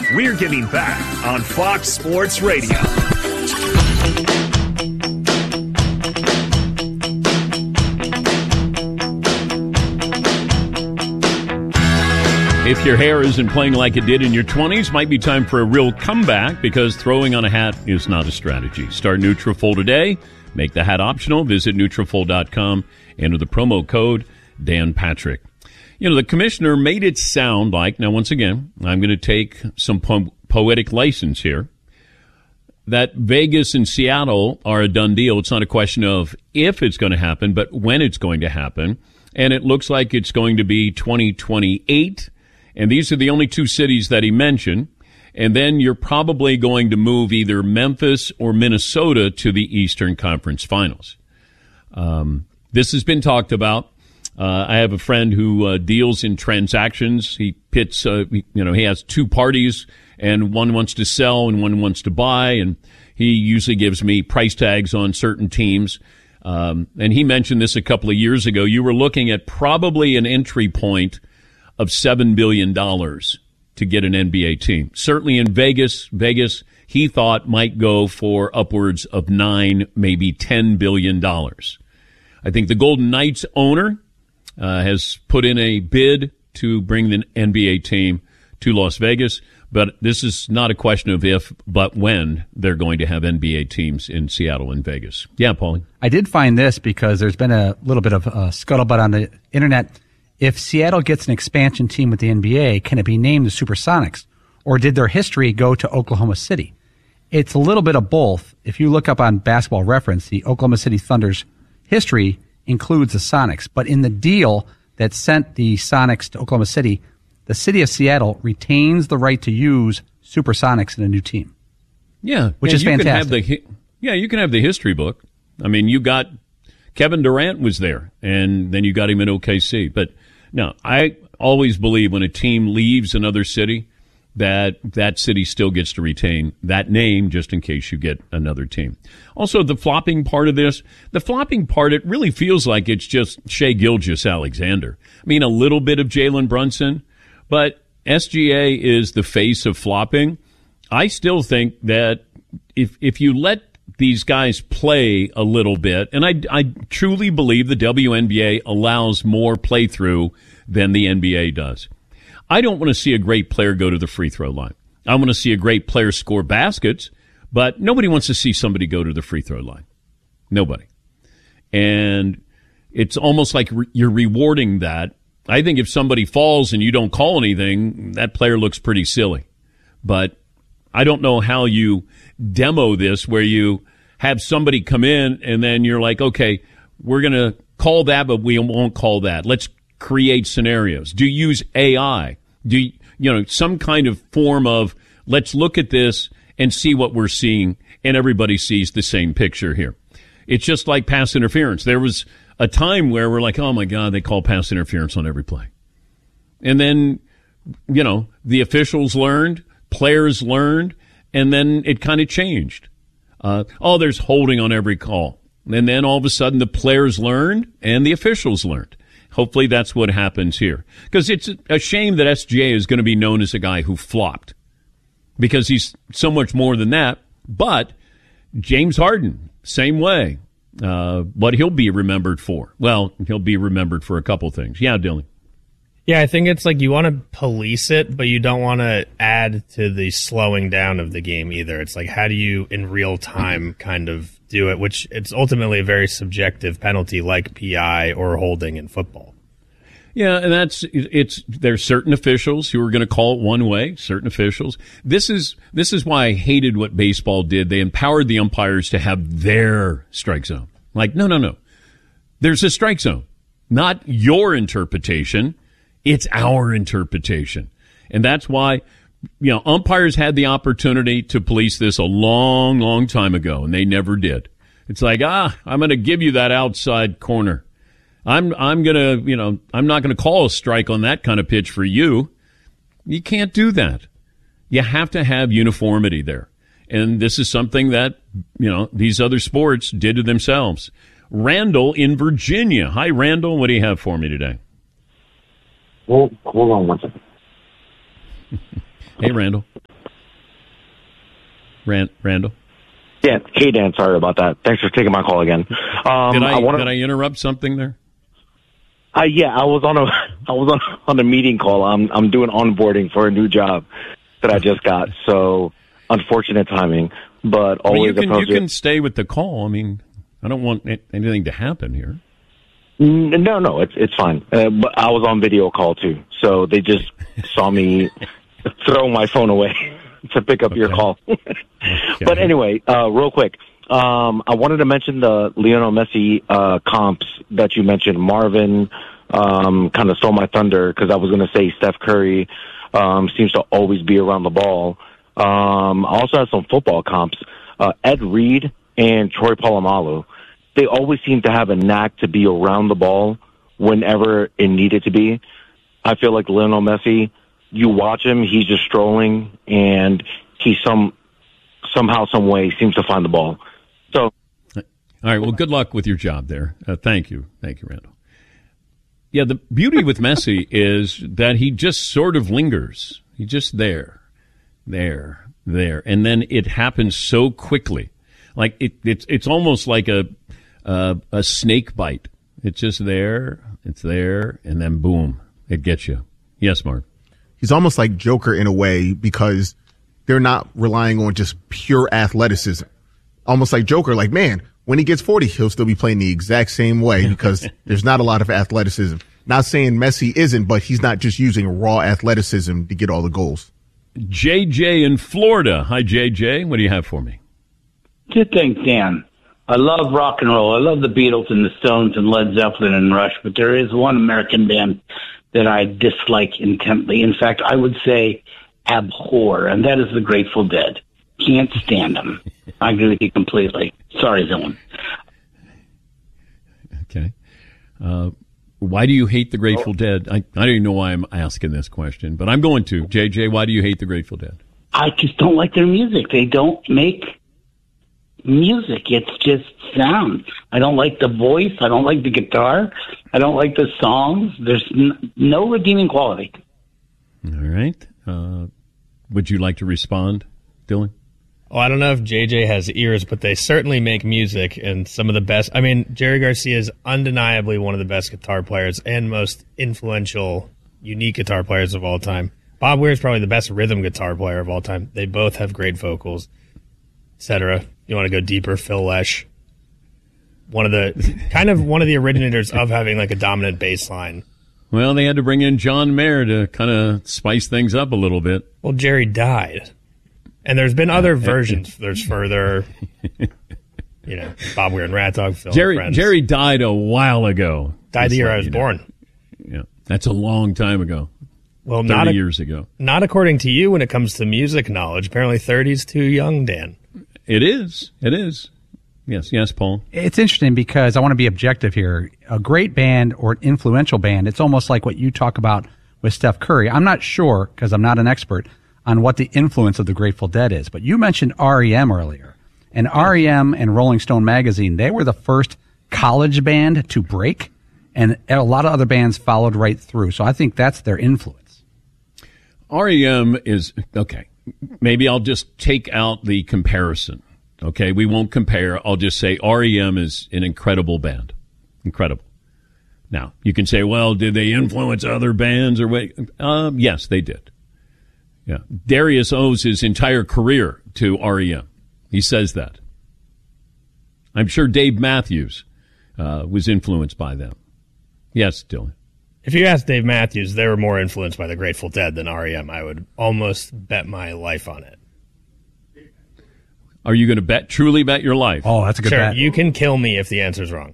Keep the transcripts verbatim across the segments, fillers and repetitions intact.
We're giving back on Fox Sports Radio. If your hair isn't playing like it did in your twenties, might be time for a real comeback, because throwing on a hat is not a strategy. Start Nutrafol today. Make the hat optional. Visit Nutrafol dot com. Enter the promo code Dan Patrick. You know, the commissioner made it sound like, now once again, I'm going to take some po- poetic license here, that Vegas and Seattle are a done deal. It's not a question of if it's going to happen, but when it's going to happen. And it looks like it's going to be twenty twenty-eight. And these are the only two cities that he mentioned. And then you're probably going to move either Memphis or Minnesota to the Eastern Conference Finals. Um, this has been talked about. Uh, I have a friend who uh, deals in transactions. He pits, uh, you know, he has two parties, and one wants to sell and one wants to buy. And he usually gives me price tags on certain teams. Um, and he mentioned this a couple of years ago. You were looking at probably an entry point of seven billion dollars to get an N B A team. Certainly in Vegas, Vegas, he thought might go for upwards of nine, maybe ten billion dollars. I think the Golden Knights owner uh, has put in a bid to bring the N B A team to Las Vegas, but this is not a question of if, but when they're going to have N B A teams in Seattle and Vegas. Yeah, Paulie? I did find this because there's been a little bit of uh, scuttlebutt on the internet. If Seattle gets an expansion team with the N B A, can it be named the Supersonics? Or did their history go to Oklahoma City? It's a little bit of both. If you look up on Basketball Reference, the Oklahoma City Thunder's history includes the Sonics. But in the deal that sent the Sonics to Oklahoma City, the city of Seattle retains the right to use Supersonics in a new team. Yeah. Which yeah, is you fantastic. Can have the, yeah, you can have the history book. I mean, you got Kevin Durant was there, and then you got him in O K C. But no, I always believe when a team leaves another city, that that city still gets to retain that name just in case you get another team. Also, the flopping part of this, the flopping part, it really feels like it's just Shai Gilgeous-Alexander. I mean, a little bit of Jalen Brunson, but S G A is the face of flopping. I still think that if if you let these guys play a little bit, and I, I truly believe the W N B A allows more playthrough than the N B A does. I don't want to see a great player go to the free throw line. I want to see a great player score baskets, but nobody wants to see somebody go to the free throw line. Nobody. And it's almost like re- you're rewarding that. I think if somebody falls and you don't call anything, that player looks pretty silly. But I don't know how you demo this where you have somebody come in and then you're like, okay, we're going to call that, but we won't call that. Let's create scenarios. Do you use A I? Do you, you know, some kind of form of let's look at this and see what we're seeing, and everybody sees the same picture here. It's just like pass interference. There was a time where we're like, oh my God, they call pass interference on every play. And then, you know, the officials learned, players learned, and then it kind of changed. Uh, oh, there's holding on every call. And then all of a sudden the players learned and the officials learned. Hopefully that's what happens here. Because it's a shame that S G A is going to be known as a guy who flopped. Because he's so much more than that. But James Harden, same way. Uh, what he'll be remembered for. Well, he'll be remembered for a couple things. Yeah, Dylan. Yeah, I think it's like you want to police it, but you don't want to add to the slowing down of the game either. It's like, how do you, in real time, kind of do it, which it's ultimately a very subjective penalty like P I or holding in football. Yeah, and that's it's. There's certain officials who are going to call it one way. Certain officials. This is this is why I hated what baseball did. They empowered the umpires to have their strike zone. Like, no, no, no. There's a strike zone, not your interpretation. It's our interpretation, and that's why, you know, umpires had the opportunity to police this a long, long time ago, and they never did. It's like, ah, I'm going to give you that outside corner. I'm I'm gonna you know I'm not gonna call a strike on that kind of pitch for you. You can't do that. You have to have uniformity there, and this is something that you know these other sports did to themselves. Randall in Virginia. Hi, Randall. What do you have for me today? Well, hold on one second. Hey, Randall. Rand, Randall? Yeah. Hey, Dan. Sorry about that. Thanks for taking my call again. Um, did I, I wanna, did I interrupt something there? Uh, yeah, I was on a I was on on a meeting call. I'm I'm doing onboarding for a new job that I just got. So unfortunate timing, but always well, you can, a you can stay with the call. I mean, I don't want anything to happen here. No, no, it's it's fine. Uh, but I was on video call too, so they just saw me throw my phone away to pick up okay. your call. okay. But anyway, uh, real quick, um, I wanted to mention the Lionel Messi uh, comps that you mentioned. Marvin um, kind of stole my thunder because I was going to say Steph Curry um, seems to always be around the ball. Um, I also have some football comps. Uh, Ed Reed and Troy Polamalu. They always seem to have a knack to be around the ball whenever it needed to be. I feel like Lionel Messi, you watch him, he's just strolling, and he some somehow, some way seems to find the ball. So, all right. Well, good luck with your job there. Uh, thank you, thank you, Randall. Yeah, the beauty with Messi is that he just sort of lingers. He's just there, there, there, and then it happens so quickly. Like it, it's it's almost like a uh, a snake bite. It's just there, it's there, and then boom, it gets you. Yes, Mark. He's almost like Joker in a way because they're not relying on just pure athleticism. Almost like Joker, like, man, when he gets forty, he'll still be playing the exact same way because there's not a lot of athleticism. Not saying Messi isn't, but he's not just using raw athleticism to get all the goals. J J in Florida. Hi, J J. What do you have for me? Two things, Dan. I love rock and roll. I love the Beatles and the Stones and Led Zeppelin and Rush, but there is one American band that I dislike intently. In fact, I would say abhor, and that is the Grateful Dead. Can't stand them. I agree with you completely. Sorry, Dylan. Okay. Uh, why do you hate the Grateful Dead? I, I don't even know why I'm asking this question, but I'm going to. J J, why do you hate the Grateful Dead? I just don't like their music. They don't make music. It's just sound. I don't like the voice. I don't like the guitar. I don't like the songs. There's n- no redeeming quality. All right. Uh, would you like to respond, Dylan? Oh, I don't know if J J has ears, but they certainly make music, and some of the best. I mean, Jerry Garcia is undeniably one of the best guitar players and most influential, unique guitar players of all time. Bob Weir is probably the best rhythm guitar player of all time. They both have great vocals, et cetera. You want to go deeper, Phil Lesh, one of the kind of one of the originators of having like a dominant bass line. Well, they had to bring in John Mayer to kind of spice things up a little bit. Well, Jerry died. And there's been other versions. There's further, you know, Bob Weir and Rat Dog, Phil Jerry, and Jerry died a while ago. Died the year I was born. Yeah, that's a long time ago. Well, thirty not a, years ago. Not according to you when it comes to music knowledge. Apparently thirty's too young, Dan. It is. It is. Yes, yes, Paul. It's interesting because I want to be objective here. A great band or an influential band, it's almost like what you talk about with Steph Curry. I'm not sure, because I'm not an expert, on what the influence of the Grateful Dead is. But you mentioned R E M earlier. And R E M and Rolling Stone magazine, they were the first college band to break, and a lot of other bands followed right through. So I think that's their influence. R E M is, okay, maybe I'll just take out the comparison. Okay, we won't compare. I'll just say R E M is an incredible band. Incredible. Now, you can say, well, did they influence other bands or what? Um, yes, they did. Yeah, Darius owes his entire career to R E M. He says that. I'm sure Dave Matthews uh, was influenced by them. Yes, Dylan. If you ask Dave Matthews, they were more influenced by the Grateful Dead than R E M. I would almost bet my life on it. Are you going to bet, truly bet your life? Oh, that's a good sure, bet. You can kill me if the answer's wrong.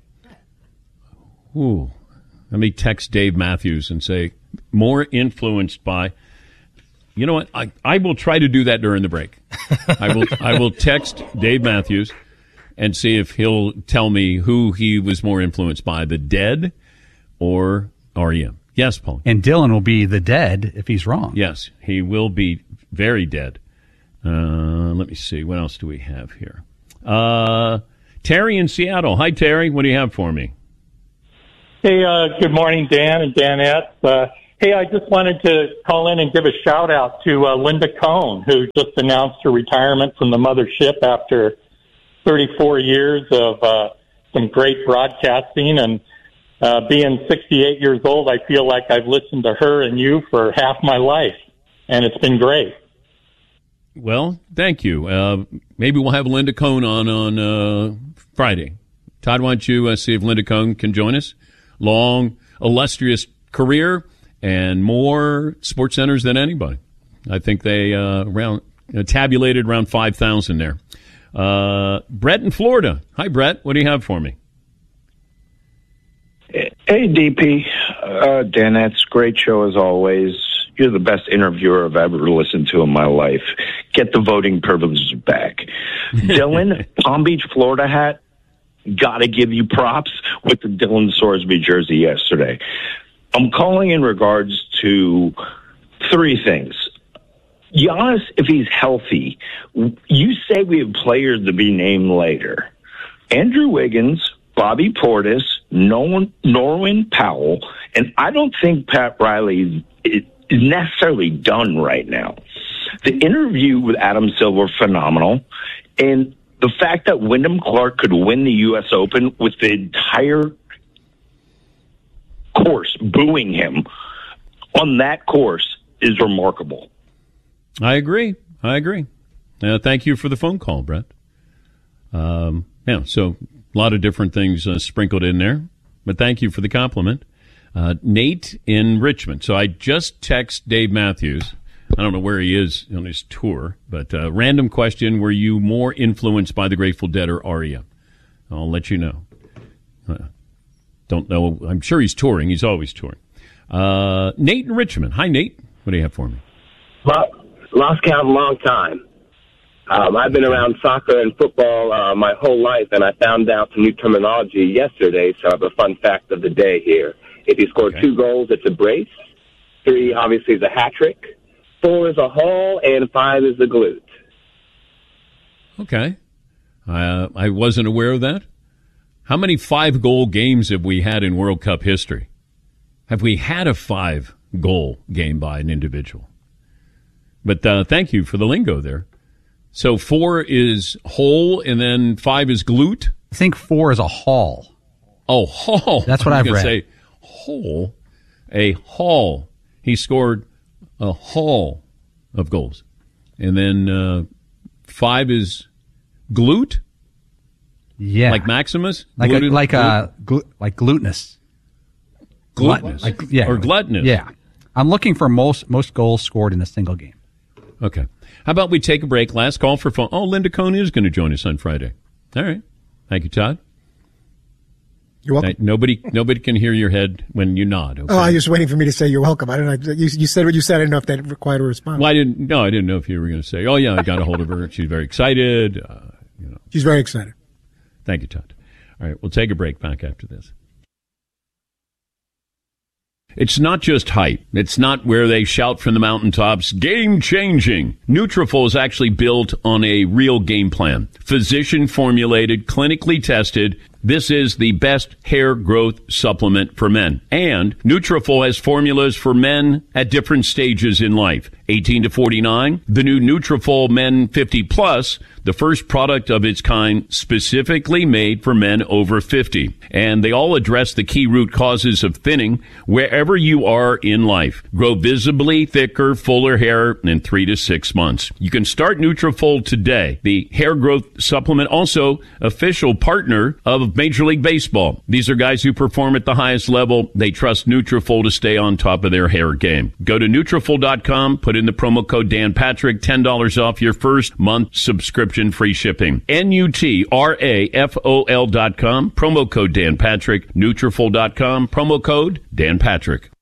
Ooh. Let me text Dave Matthews and say, more influenced by... You know what? I, I will try to do that during the break. I will I will text Dave Matthews and see if he'll tell me who he was more influenced by, the Dead or R E M. Yes, Paul. And Dylan will be the Dead if he's wrong. Yes, he will be very dead. Uh, let me see. What else do we have here? Uh, Terry in Seattle. Hi, Terry. What do you have for me? Hey, uh, good morning, Dan and Danette. Uh, Hey, I just wanted to call in and give a shout out to uh, Linda Cohn, who just announced her retirement from the mothership after thirty-four years of uh, some great broadcasting. And uh, being sixty-eight years old, I feel like I've listened to her and you for half my life, and it's been great. Well, thank you. Uh, maybe we'll have Linda Cohn on on uh, Friday. Todd, why don't you uh, see if Linda Cohn can join us? Long, illustrious career and more sports centers than anybody. I think they uh, around uh, tabulated around five thousand there. Uh, Brett in Florida. Hi, Brett. What do you have for me? Hey, D P. Uh, Dan, that's a great show as always. You're the best interviewer I've ever listened to in my life. Get the voting privileges back. Dylan, Palm Beach, Florida hat. Got to give you props with the Dylan Sorsby jersey yesterday. I'm calling in regards to three things. Giannis, if he's healthy, you say we have players to be named later. Andrew Wiggins, Bobby Portis, Norman, Norman Powell, and I don't think Pat Riley is necessarily done right now. The interview with Adam Silver, phenomenal. And the fact that Wyndham Clark could win the U S Open with the entire course booing him on that course is remarkable. I agree. I agree. Uh, thank you for the phone call, Brett. Um, yeah, so a lot of different things uh, sprinkled in there, but thank you for the compliment. Uh, Nate in Richmond. So I just text Dave Matthews. I don't know where he is on his tour, but uh, random question: were you more influenced by the Grateful Dead or R E M? I'll let you know. Uh, Don't know. I'm sure he's touring. He's always touring. Uh, Nate in Richmond. Hi, Nate. What do you have for me? Lost count a long time. Um, I've been around soccer and football uh, my whole life, and I found out some new terminology yesterday, so I have a fun fact of the day here. If you score okay. two goals, it's a brace. Three, obviously, is a hat trick. Four is a haul, and five is a glute. Okay. Uh, I wasn't aware of that. How many five-goal games have we had in World Cup history? Have we had a five-goal game by an individual? But uh, thank you for the lingo there. So four is hole, and then five is glute? I think four is a haul. Oh, haul. That's what I've read. Say hole, a haul. He scored a haul of goals. And then uh, five is glute? Yeah, like Maximus, like Gluted, a, like a glu- like glutinous, gluttonous, like, yeah, or gluttonous. Yeah, I'm looking for most most goals scored in a single game. Okay, how about we take a break? Last call for phone. Oh, Linda Cohn is going to join us on Friday. All right, thank you, Todd. You're welcome. Nobody, nobody can hear your head when you nod. Okay? Oh, I was waiting for me to say you're welcome. I don't know. You, you said what you said. I didn't know if that required a response. Well, I didn't. No, I didn't know if you were going to say, "Oh, yeah, I got a hold of her. She's very excited." Uh, you know. She's very excited. Thank you, Todd. All right, we'll take a break. Back after this. It's not just hype. It's not where they shout from the mountaintops, game-changing. Nutrafol is actually built on a real game plan. Physician-formulated, clinically tested. This is the best hair growth supplement for men. And Nutrafol has formulas for men at different stages in life. eighteen to forty-nine, the new Nutrafol Men fifty plus, the first product of its kind specifically made for men over fifty. And they all address the key root causes of thinning wherever you are in life. Grow visibly thicker, fuller hair in three to six months. You can start Nutrafol today. The hair growth supplement, also official partner of Major League Baseball. These are guys who perform at the highest level. They trust Nutrafol to stay on top of their hair game. Go to Nutrafol dot com, put in the promo code Dan Patrick, ten dollars off your first month subscription, free shipping. N U T R A F O L dot com, promo code Dan Patrick, Nutrafol dot com, promo code Dan Patrick.